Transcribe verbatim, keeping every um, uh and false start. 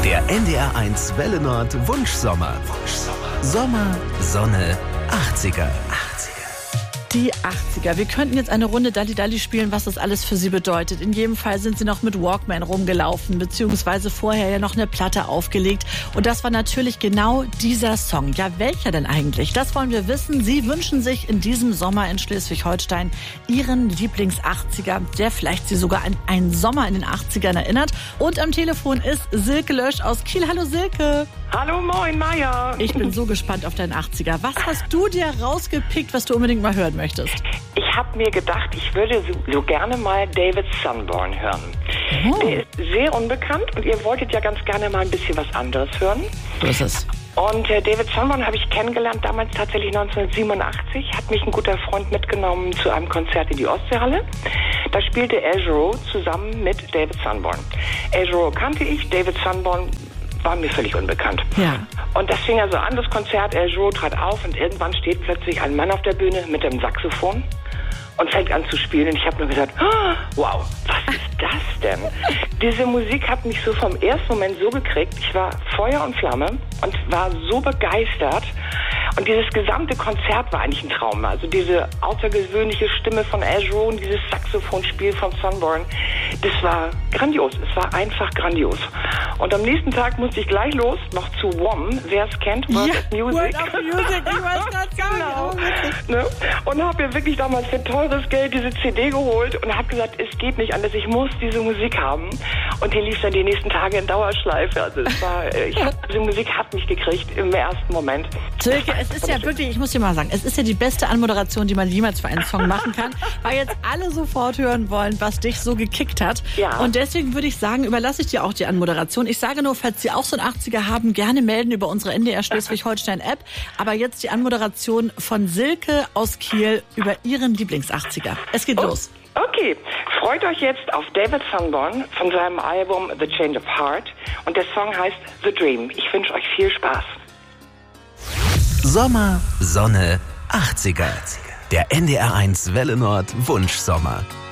Der N D R eins Welle Nord Wunschsommer. Wunschsommer. Sommer, Sonne, achtziger. Die achtziger. Wir könnten jetzt eine Runde Dalli Dalli spielen, was das alles für Sie bedeutet. In jedem Fall sind Sie noch mit Walkman rumgelaufen, beziehungsweise vorher ja noch eine Platte aufgelegt. Und das war natürlich genau dieser Song. Ja, welcher denn eigentlich? Das wollen wir wissen. Sie wünschen sich in diesem Sommer in Schleswig-Holstein Ihren Lieblings-achtziger, der vielleicht Sie sogar an einen Sommer in den achtzigern erinnert. Und am Telefon ist Silke Lösch aus Kiel. Hallo Silke. Hallo, moin Maja. Ich bin so gespannt auf deinen achtziger. Was hast du dir rausgepickt, was du unbedingt mal hören möchtest? Ich habe mir gedacht, ich würde so, so gerne mal David Sanborn hören. Oh. Der ist sehr unbekannt und ihr wolltet ja ganz gerne mal ein bisschen was anderes hören. So ist es. Und äh, David Sanborn habe ich kennengelernt, damals tatsächlich neunzehnhundertsiebenundachtzig. Hat mich ein guter Freund mitgenommen zu einem Konzert in die Ostseehalle. Da spielte Al Jarreau zusammen mit David Sanborn. Al Jarreau kannte ich, David Sanborn war mir völlig unbekannt. Ja. Und das fing also an, das Konzert, Al Jarreau trat auf und irgendwann steht plötzlich ein Mann auf der Bühne mit dem Saxophon und fängt an zu spielen. Und ich habe nur gesagt, oh, wow, was ist das denn? Diese Musik hat mich so vom ersten Moment so gekriegt. Ich war Feuer und Flamme und war so begeistert. Und dieses gesamte Konzert war eigentlich ein Traum. Also diese außergewöhnliche Stimme von Al Jarreau und dieses Saxophonspiel von Sanborn, das war grandios. Es war einfach grandios. Und am nächsten Tag musste ich gleich los, noch zu W O M, wer es kennt, World ja, of Music. World of Music, ich weiß gerade genau. oh, ne? Und habe mir wirklich damals für teures Geld diese C D geholt und habe gesagt, es geht nicht anders, ich muss diese Musik haben. Und die lief dann die nächsten Tage in Dauerschleife. Also es war, ich hab, diese Musik hat mich gekriegt im ersten Moment. Silke, es ist ja wirklich, ich muss dir mal sagen, es ist ja die beste Anmoderation, die man jemals für einen Song machen kann, weil jetzt alle sofort hören wollen, was dich so gekickt hat. Ja. Und deswegen würde ich sagen, überlasse ich dir auch die Anmoderation. Ich sage nur, falls Sie auch so einen achtziger haben, gerne melden über unsere N D R Schleswig-Holstein-App. Aber jetzt die Anmoderation von Silke aus Kiel über ihren Lieblings-achtziger. Es geht oh. los. Okay, freut euch jetzt auf David Sanborn von seinem Album The Change of Heart. Und der Song heißt The Dream. Ich wünsche euch viel Spaß. Sommer, Sonne, achtziger. Der N D R eins Welle Nord Wunschsommer.